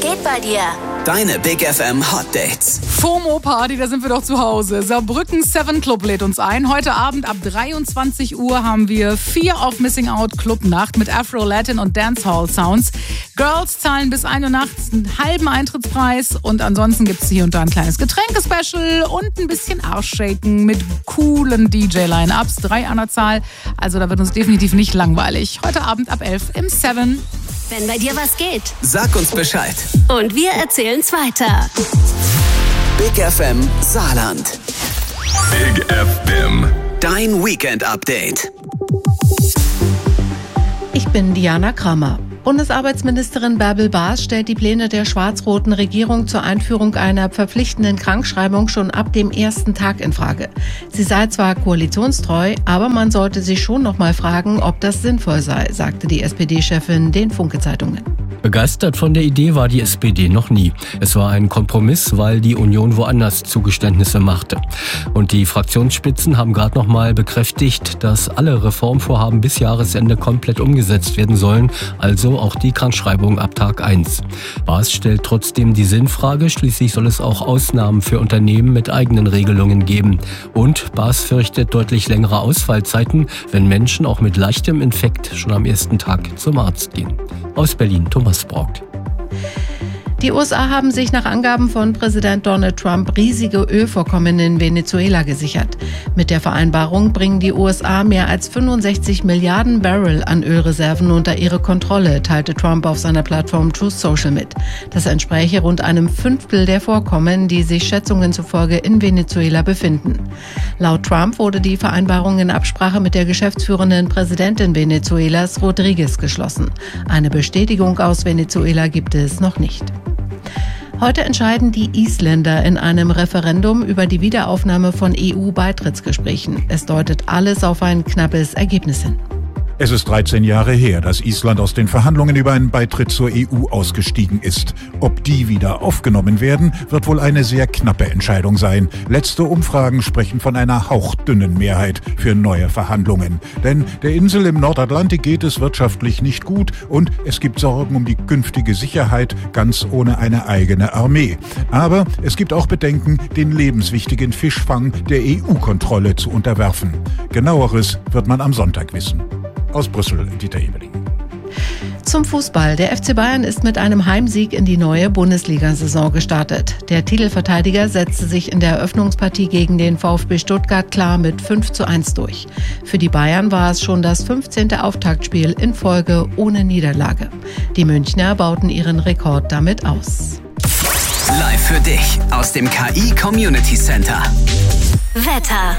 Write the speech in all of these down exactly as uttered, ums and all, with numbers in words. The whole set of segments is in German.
geht bei dir? Deine Big F M Hot Dates. FOMO-Party, da sind wir doch zu Hause. Saarbrücken Seven Club lädt uns ein. Heute Abend ab dreiundzwanzig Uhr haben wir Fear of Missing Out Clubnacht mit Afro, Latin und Dancehall Sounds. Girls zahlen bis ein Uhr nachts einen halben Eintrittspreis und ansonsten gibt es hier und da ein kleines Getränkespecial und ein bisschen Arschshaken mit coolen D J-Line-Ups. Drei an der Zahl, also da wird uns definitiv nicht langweilig. Heute Abend ab elf im Seven. Wenn bei dir was geht, Sag uns Bescheid. und wir erzählen's weiter. Big F M Saarland. Big F M. Dein Weekend-Update. Ich bin Diana Kramer. Bundesarbeitsministerin Bärbel Baas stellt die Pläne der schwarz-roten Regierung zur Einführung einer verpflichtenden Krankschreibung schon ab dem ersten Tag in Frage. Sie sei zwar koalitionstreu, aber man sollte sich schon noch mal fragen, ob das sinnvoll sei, sagte die S P D-Chefin den Funke-Zeitungen. Begeistert von der Idee war die S P D noch nie. Es war ein Kompromiss, weil die Union woanders Zugeständnisse machte. Und die Fraktionsspitzen haben gerade noch mal bekräftigt, dass alle Reformvorhaben bis Jahresende komplett umgesetzt werden sollen, also auch die Krankschreibung ab Tag eins. Baas stellt trotzdem die Sinnfrage, schließlich soll es auch Ausnahmen für Unternehmen mit eigenen Regelungen geben. Und Baas fürchtet deutlich längere Ausfallzeiten, wenn Menschen auch mit leichtem Infekt schon am ersten Tag zum Arzt gehen. Aus Berlin, Thomas Brock. Die U S A haben sich nach Angaben von Präsident Donald Trump riesige Ölvorkommen in Venezuela gesichert. Mit der Vereinbarung bringen die U S A mehr als fünfundsechzig Milliarden Barrel an Ölreserven unter ihre Kontrolle, teilte Trump auf seiner Plattform Truth Social mit. Das entspräche rund einem Fünftel der Vorkommen, die sich Schätzungen zufolge in Venezuela befinden. Laut Trump wurde die Vereinbarung in Absprache mit der geschäftsführenden Präsidentin Venezuelas, Rodriguez, geschlossen. Eine Bestätigung aus Venezuela gibt es noch nicht. Heute entscheiden die Isländer in einem Referendum über die Wiederaufnahme von E U-Beitrittsgesprächen. Es deutet alles auf ein knappes Ergebnis hin. Es ist dreizehn Jahre her, dass Island aus den Verhandlungen über einen Beitritt zur E U ausgestiegen ist. Ob die wieder aufgenommen werden, wird wohl eine sehr knappe Entscheidung sein. Letzte Umfragen sprechen von einer hauchdünnen Mehrheit für neue Verhandlungen. Denn der Insel im Nordatlantik geht es wirtschaftlich nicht gut und es gibt Sorgen um die künftige Sicherheit, ganz ohne eine eigene Armee. Aber es gibt auch Bedenken, den lebenswichtigen Fischfang der E U-Kontrolle zu unterwerfen. Genaueres wird man am Sonntag wissen. Aus Brüssel, Dieter Ebeling. Zum Fußball. Der F C Bayern ist mit einem Heimsieg in die neue Bundesliga-Saison gestartet. Der Titelverteidiger setzte sich in der Eröffnungspartie gegen den VfB Stuttgart klar mit fünf zu eins durch. Für die Bayern war es schon das fünfzehnte Auftaktspiel in Folge ohne Niederlage. Die Münchner bauten ihren Rekord damit aus. Live für dich aus dem K I Community Center. Wetter.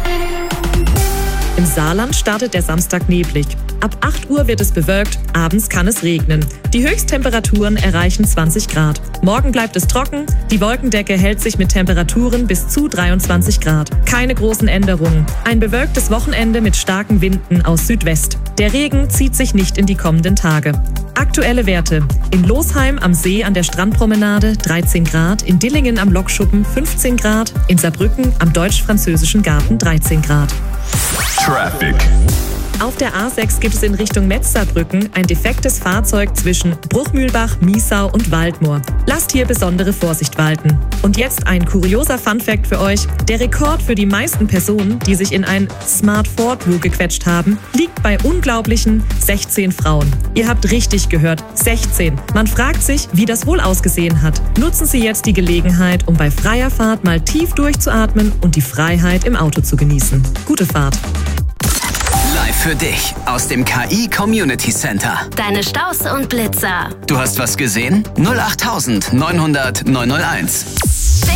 Im Saarland startet der Samstag neblig. Ab acht Uhr wird es bewölkt, abends kann es regnen. Die Höchsttemperaturen erreichen zwanzig Grad. Morgen bleibt es trocken, die Wolkendecke hält sich mit Temperaturen bis zu dreiundzwanzig Grad. Keine großen Änderungen. Ein bewölktes Wochenende mit starken Winden aus Südwest. Der Regen zieht sich nicht in die kommenden Tage. Aktuelle Werte. In Losheim am See an der Strandpromenade dreizehn Grad, in Dillingen am Lokschuppen fünfzehn Grad, in Saarbrücken am Deutsch-Französischen Garten dreizehn Grad. Traffic. Auf der A sechs gibt es in Richtung Metz-Saarbrücken ein defektes Fahrzeug zwischen Bruchmühlbach, Miesau und Waldmoor. Lasst hier besondere Vorsicht walten. Und jetzt ein kurioser Funfact für euch. Der Rekord für die meisten Personen, die sich in ein Smart Ford Blue gequetscht haben, liegt bei unglaublichen sechzehn Frauen. Ihr habt richtig gehört, sechzehn. Man fragt sich, wie das wohl ausgesehen hat. Nutzen Sie jetzt die Gelegenheit, um bei freier Fahrt mal tief durchzuatmen und die Freiheit im Auto zu genießen. Gute Fahrt. Live für dich aus dem K I Community Center. Deine Staus und Blitzer. Du hast was gesehen? null acht neun null null neun null eins.